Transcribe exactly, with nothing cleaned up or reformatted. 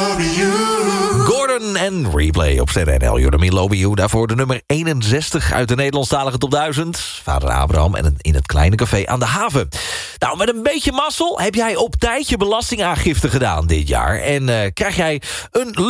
Gordon en Replay op Sterren N L. You're Me Love You. Daarvoor de nummer eenenzestig uit de Nederlandstalige top duizend. Vader Abraham en in het kleine café aan de haven. Nou, met een beetje mazzel heb jij op tijd je belastingaangifte gedaan dit jaar. En uh, krijg jij een